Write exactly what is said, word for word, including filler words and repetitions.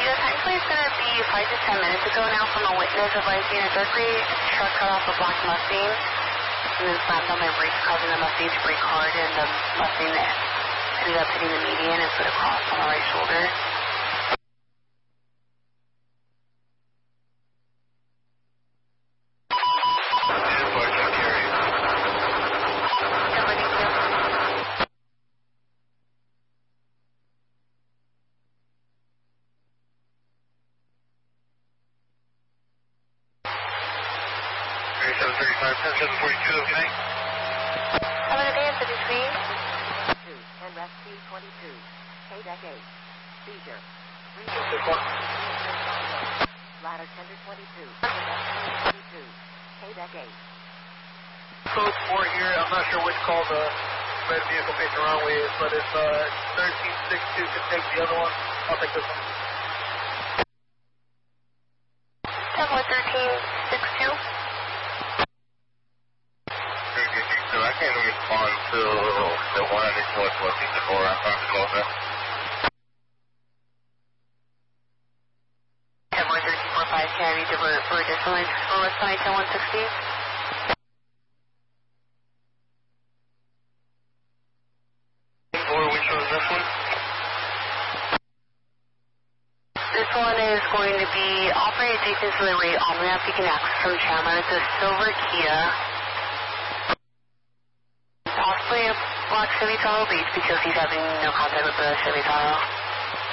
Yeah, technically it's going to be five to ten minutes ago now from a witness advising a dark gray truck cut off a black Mustang and then slammed on their brakes, causing the Mustang to brake hard, and the Mustang ended up hitting the median and slid across on the right shoulder. seven thirty-five, seven forty-two, okay? Have a good day, City Suite. And rescue twenty-two. K-Deck eight. Seizure. Ladder tender twenty-two. twenty-two. K-Deck eight. Code four here. I'm not sure which call the red vehicle facing the wrong way is, but if uh, thirteen six two can take the other one, I'll take this one. ten one thirteen six two. So I can't respond to the one I just was looking for. I'm trying to close it. ten one thirteen four five, can I read the word for additional lines for West Side ten one sixteen? Or which one is this one? This one is going to be operated adjacent to the right on-ramp. You can access from Chandler. It's a silver Kia. Possibly a black Chevy Tahoe, but because he's having no contact with the Chevy Tahoe.